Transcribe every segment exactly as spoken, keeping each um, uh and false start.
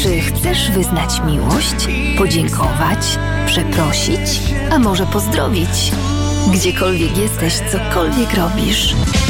Czy chcesz wyznać miłość, podziękować, przeprosić, a może pozdrowić? Gdziekolwiek jesteś, cokolwiek robisz.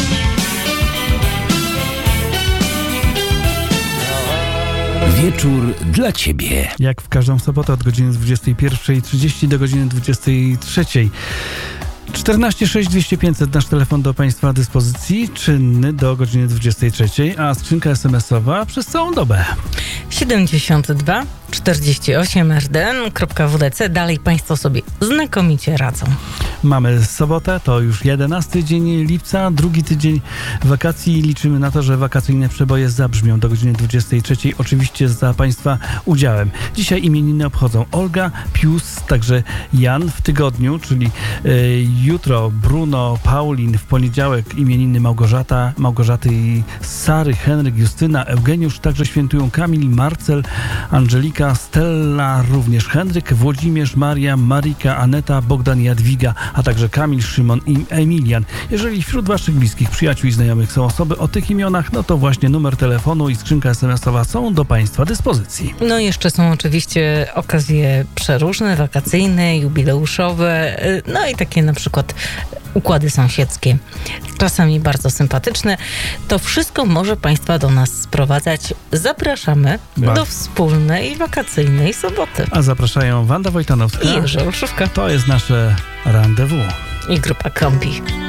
Wieczór dla Ciebie. Jak w każdą sobotę od godziny dwudziestej pierwszej trzydzieści do godziny dwudziestej trzeciej. czternaście sześć dwieście pięćset nasz telefon do Państwa dyspozycji, czynny do godziny dwudziestej trzeciej, a skrzynka es em esowa przez całą dobę. siedemdziesiąt dwa czterdzieści osiem r d n kropka w d c. Dalej Państwo sobie znakomicie radzą. Mamy sobotę, to już jedenasty dzień lipca, drugi tydzień wakacji. Liczymy na to, że wakacyjne przeboje zabrzmią do godziny dwudziestej trzeciej. Oczywiście za Państwa udziałem. Dzisiaj imieniny obchodzą Olga, Pius, także Jan w tygodniu, czyli y, jutro Bruno, Paulin, w poniedziałek imieniny Małgorzata, Małgorzaty i Sary, Henryk, Justyna, Eugeniusz, także świętują Kamil, Marcel, Angelika, Stella, również Henryk, Włodzimierz, Maria, Marika, Aneta, Bogdan, Jadwiga, a także Kamil, Szymon i Emilian. Jeżeli wśród Waszych bliskich, przyjaciół i znajomych są osoby o tych imionach, no to właśnie numer telefonu i skrzynka es em esowa są do Państwa dyspozycji. No jeszcze są oczywiście okazje przeróżne, wakacyjne, jubileuszowe, no i takie na przykład układy sąsiedzkie, czasami bardzo sympatyczne. To wszystko może Państwa do nas sprowadzać. Zapraszamy Ba. do wspólnej wakacyjnej soboty. A zapraszają Wanda Wojtanowska I Jerzy Olszówka. To jest nasze rendezvous. I grupa Kombi.